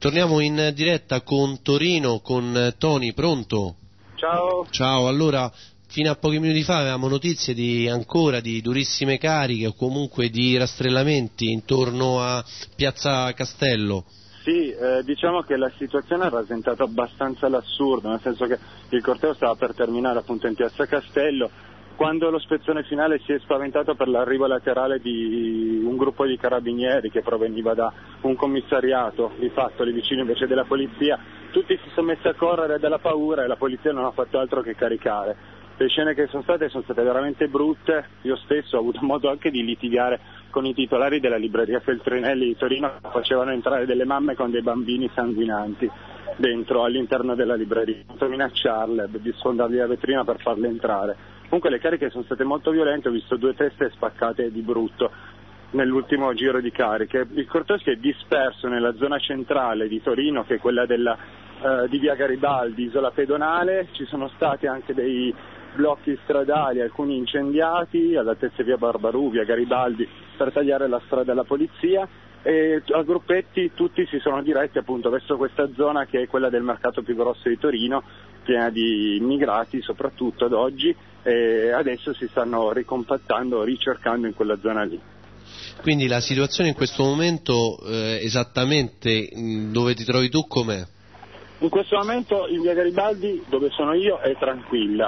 Torniamo in diretta con Torino, con Tony, pronto? Ciao. Ciao, allora, fino a pochi minuti fa avevamo notizie di durissime cariche o comunque di rastrellamenti intorno a Piazza Castello. Sì, diciamo che la situazione ha rasentato abbastanza l'assurdo, nel senso che il corteo stava per terminare appunto in Piazza Castello, quando lo spezzone finale si è spaventato per l'arrivo laterale di un gruppo di carabinieri che proveniva da un commissariato, di fatto lì vicino invece della polizia, tutti si sono messi a correre dalla paura e la polizia non ha fatto altro che caricare. Le scene che sono state veramente brutte, io stesso ho avuto modo anche di litigare con i titolari della libreria Feltrinelli di Torino che facevano entrare delle mamme con dei bambini sanguinanti all'interno della libreria, per minacciarle, di sfondargli la vetrina per farle entrare. Comunque le cariche sono state molto violente, ho visto 2 teste spaccate di brutto nell'ultimo giro di cariche. Il corteo si è disperso nella zona centrale di Torino, che è quella di via Garibaldi, isola pedonale. Ci sono stati anche dei blocchi stradali, alcuni incendiati, all'altezza via Barbarù, via Garibaldi, per tagliare la strada alla polizia, e a gruppetti tutti si sono diretti appunto verso questa zona che è quella del mercato più grosso di Torino, piena di immigrati soprattutto ad oggi, e adesso si stanno ricompattando, ricercando in quella zona lì. Quindi la situazione in questo momento esattamente dove ti trovi tu com'è? In questo momento in via Garibaldi, dove sono io, è tranquilla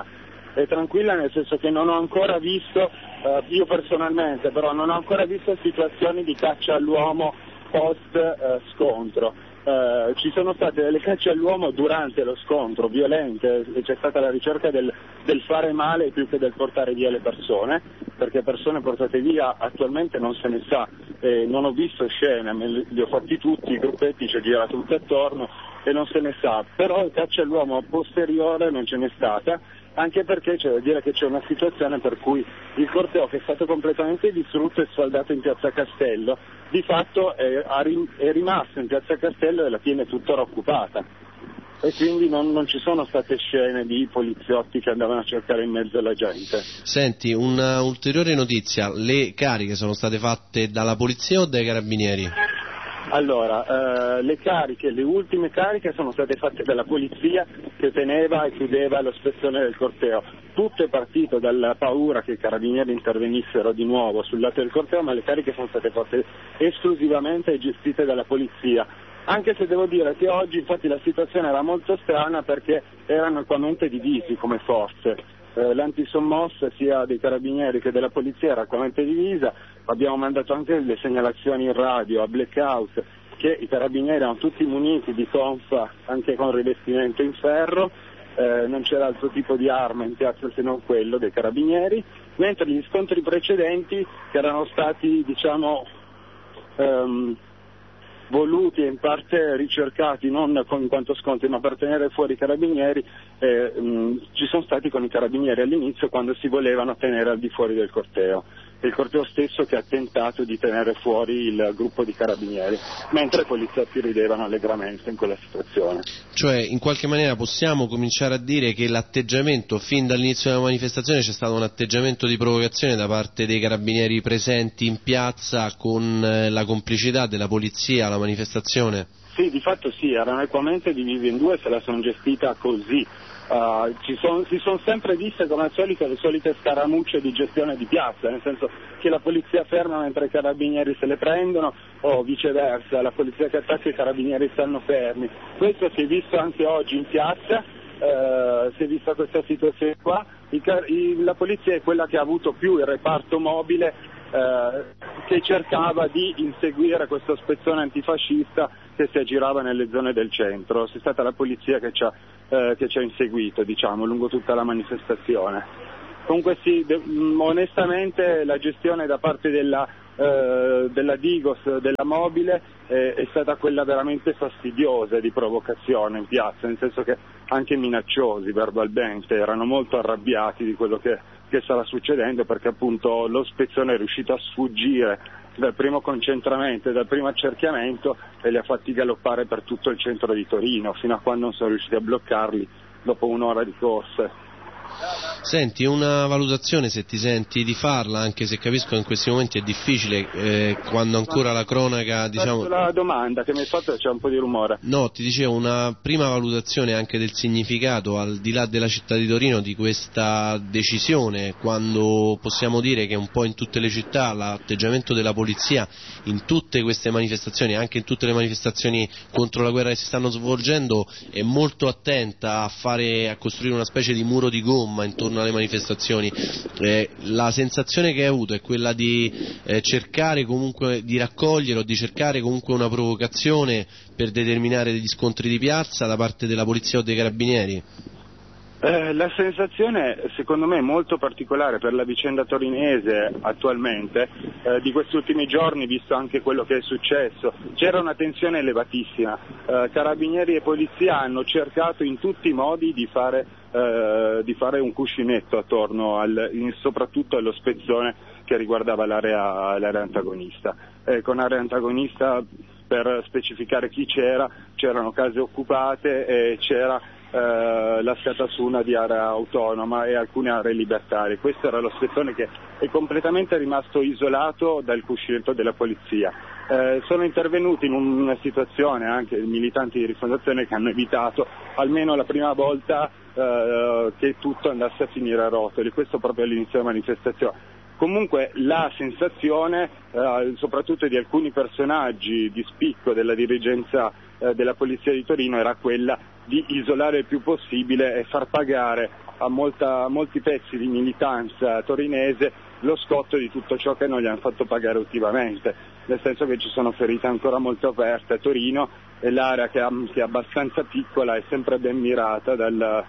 nel senso che non ho ancora visto, io personalmente però non ho ancora visto situazioni di caccia all'uomo post scontro. Ci sono state delle cacce all'uomo durante lo scontro, violente, e c'è stata la ricerca del fare male più che del portare via le persone, perché persone portate via attualmente non se ne sa, non ho visto scene, li ho fatti tutti, i gruppetti ci ho girato tutto attorno e non se ne sa, però caccia all'uomo posteriore non ce n'è stata, anche perché c'è da dire che c'è una situazione per cui il corteo, che è stato completamente distrutto e sfaldato in Piazza Castello, di fatto è rimasto in Piazza Castello e la tiene tuttora occupata, e quindi non ci sono state scene di poliziotti che andavano a cercare in mezzo alla gente. Senti, una ulteriore notizia: le cariche sono state fatte dalla polizia o dai carabinieri? Allora, le ultime cariche sono state fatte dalla polizia che teneva e chiudeva lo spezzone del corteo. Tutto è partito dalla paura che i carabinieri intervenissero di nuovo sul lato del corteo, ma le cariche sono state fatte esclusivamente e gestite dalla polizia. Anche se devo dire che oggi infatti la situazione era molto strana, perché erano equamente divisi come forze. L'antisommossa sia dei carabinieri che della polizia era equamente divisa. Abbiamo mandato anche delle segnalazioni in radio a Blackout che i carabinieri erano tutti muniti di tonfa, anche con rivestimento in ferro, non c'era altro tipo di arma in piazza se non quello dei carabinieri, mentre gli scontri precedenti, che erano stati voluti e in parte ricercati non in quanto scontri ma per tenere fuori i carabinieri, ci sono stati con i carabinieri all'inizio, quando si volevano tenere al di fuori del corteo. È il corteo stesso che ha tentato di tenere fuori il gruppo di carabinieri, mentre i poliziotti ridevano allegramente in quella situazione. Cioè, in qualche maniera possiamo cominciare a dire che l'atteggiamento, fin dall'inizio della manifestazione, c'è stato un atteggiamento di provocazione da parte dei carabinieri presenti in piazza, con la complicità della polizia alla manifestazione? Sì, di fatto sì, erano equamente divisi in due, se la sono gestita così. Si sono sempre viste come al solito le solite scaramucce di gestione di piazza, nel senso che la polizia ferma mentre i carabinieri se le prendono, o viceversa, la polizia che attacca e i carabinieri stanno fermi. Questo si è visto anche oggi in piazza, si è vista questa situazione qua. La polizia è quella che ha avuto più il reparto mobile, che cercava di inseguire questo spezzone antifascista che si aggirava nelle zone del centro. È stata la polizia che ci ha inseguito, lungo tutta la manifestazione. Comunque sì, onestamente la gestione da parte della Digos, della mobile, è stata quella veramente fastidiosa di provocazione in piazza, nel senso che anche minacciosi verbalmente, erano molto arrabbiati di quello che stava succedendo, perché appunto lo spezzone è riuscito a sfuggire dal primo concentramento e dal primo accerchiamento e li ha fatti galoppare per tutto il centro di Torino, fino a quando non sono riusciti a bloccarli dopo un'ora di corse. Senti, una valutazione, se ti senti di farla, anche se capisco che in questi momenti è difficile, quando ancora la cronaca, diciamo... La domanda che mi hai fatto, c'è un po' di rumore. No, ti dicevo, una prima valutazione anche del significato, al di là della città di Torino, di questa decisione, quando possiamo dire che un po' in tutte le città l'atteggiamento della polizia in tutte queste manifestazioni, anche in tutte le manifestazioni contro la guerra che si stanno svolgendo, è molto attenta a costruire una specie di muro di gomma intorno alle manifestazioni. La sensazione che hai avuto è quella di cercare comunque di raccogliere o di cercare comunque una provocazione per determinare degli scontri di piazza da parte della polizia o dei carabinieri? La sensazione secondo me è molto particolare per la vicenda torinese attualmente, di questi ultimi giorni, visto anche quello che è successo. C'era una tensione elevatissima, carabinieri e polizia hanno cercato in tutti i modi di fare un cuscinetto attorno soprattutto allo spezzone che riguardava l'area antagonista. Con area antagonista, per specificare chi c'erano case occupate e c'era la scatasuna di area autonoma e alcune aree libertarie. Questo era lo spezzone che è completamente rimasto isolato dal cuscinetto della polizia. Sono intervenuti in una situazione anche militanti di Rifondazione che hanno evitato almeno la prima volta che tutto andasse a finire a rotoli, questo proprio all'inizio della manifestazione. Comunque la sensazione, soprattutto di alcuni personaggi di spicco della dirigenza della Polizia di Torino, era quella di isolare il più possibile e far pagare a molti pezzi di militanza torinese lo scotto di tutto ciò che non gli hanno fatto pagare ultimamente, nel senso che ci sono ferite ancora molto aperte a Torino e l'area che è abbastanza piccola è sempre ben mirata dalla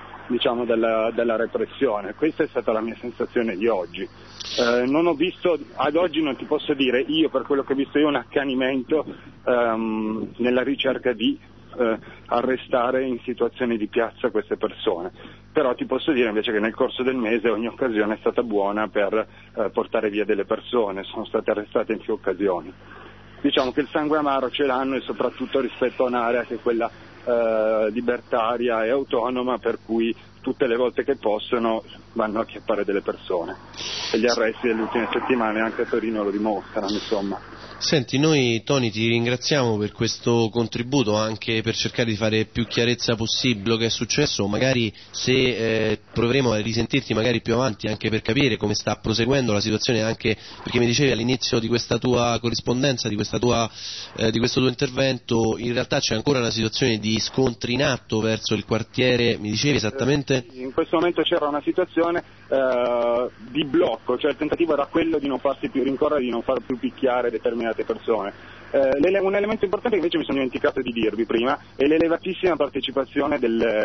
repressione. Questa è stata la mia sensazione di oggi. Non ho visto, ad oggi non ti posso dire io, per quello che ho visto io, un accanimento nella ricerca di arrestare in situazioni di piazza queste persone, però ti posso dire invece che nel corso del mese ogni occasione è stata buona per portare via delle persone, sono state arrestate in più occasioni. Diciamo che il sangue amaro ce l'hanno, e soprattutto rispetto a un'area che è quella libertaria e autonoma, per cui tutte le volte che possono vanno a acchiappare delle persone, e gli arresti delle ultime settimane anche a Torino lo dimostrano, insomma. Senti, noi Tony ti ringraziamo per questo contributo, anche per cercare di fare più chiarezza possibile quello che è successo. Magari se proveremo a risentirti magari più avanti, anche per capire come sta proseguendo la situazione, anche perché mi dicevi all'inizio di questa tua corrispondenza, di questo tuo intervento, in realtà c'è ancora una situazione di scontri in atto verso il quartiere, mi dicevi esattamente? In questo momento c'era una situazione di blocco, cioè il tentativo era quello di non farsi più rincorrere, di non far più picchiare determinate persone. Un elemento importante che invece mi sono dimenticato di dirvi prima è l'elevatissima partecipazione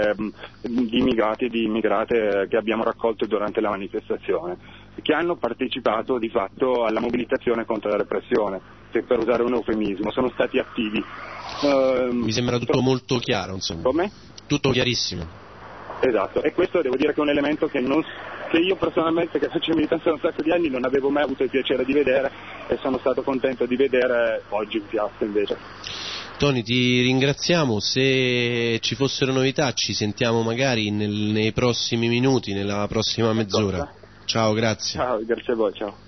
di immigrati e di immigrate che abbiamo raccolto durante la manifestazione, che hanno partecipato di fatto alla mobilitazione contro la repressione, per usare un eufemismo, sono stati attivi. Mi sembra tutto molto chiaro, insomma. Come? Tutto chiarissimo. Esatto, e questo devo dire che è un elemento che io personalmente, che faccio militanza da un sacco di anni, non avevo mai avuto il piacere di vedere, e sono stato contento di vedere oggi in piazza invece. Tony, ti ringraziamo, se ci fossero novità ci sentiamo magari nei prossimi minuti, nella prossima mezz'ora. Ciao, grazie. Ciao, grazie a voi, ciao.